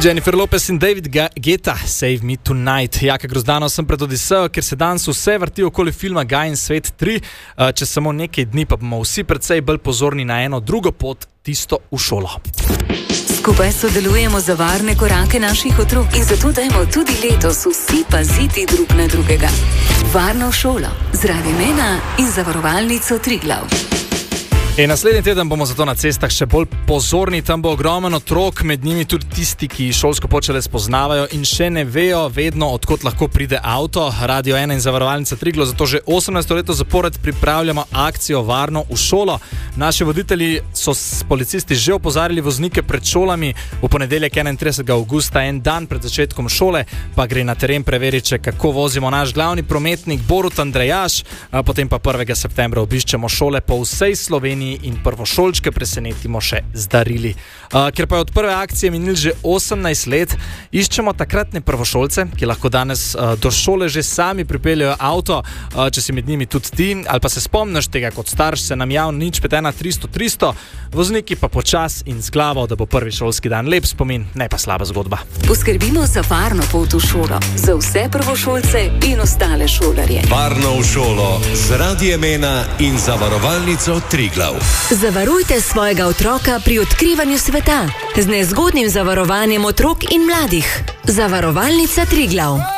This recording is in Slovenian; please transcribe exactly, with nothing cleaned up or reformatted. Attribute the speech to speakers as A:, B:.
A: Jennifer Lopez in David Guetta, Save Me Tonight. Jaka Grozdano sem pred Odisejo, ker se danes vse vrti okoli filma Guy in Svet tri. Čez samo nekaj dni pa bomo vsi precej bolj pozorni na eno drugo pot, tisto v šolo.
B: Skupaj sodelujemo za varne korake naših otrok in zato dajmo tudi letos vsi paziti drug na drugega. Varno šolo z Radio Mena in Zavarovalnico Triglav.
A: In naslednji teden bomo zato na cestah še bolj pozorni, tam bo ogromen otrok, med njimi tudi tisti, ki šolsko pot šele spoznavajo in še ne vejo vedno, odkot lahko pride avto. Radio ena in Zavarovalnica Triglav zato že osemnajsto leto zapored pripravljamo akcijo Varno v šolo. Naši voditelji so s policisti že opozarjali voznike pred šolami. V ponedeljek enaintridesetega avgusta, en dan pred začetkom šole, pa gre na teren preveriti, kako vozimo naš glavni prometnik Borut Andrejaš, potem pa prvega septembra obiščemo šole po vsej Sloveniji in prvošolčke presenetimo še z darili. Uh, ker pa je od prve akcije minil že osemnajst let, iščemo takratne prvošolce, ki lahko danes uh, do šole že sami pripeljajo avto, uh, če si med njimi tudi ti, ali pa se spomniš tega kot starš, se nam javno nič pet ena tristo tristo, vozniki pa počas in z glavo, da bo prvi šolski dan lep spomin, ne pa slaba zgodba.
B: Poskrbimo za varno pot v šolo, za vse prvošolce in ostale šolarje.
C: Varno v šolo z Radiem Ena in Zavarovalnico Triglav.
B: Zavarujte svojega otroka pri odkrivanju sveta z nezgodnim zavarovanjem otrok in mladih. Zavarovalnica Triglav.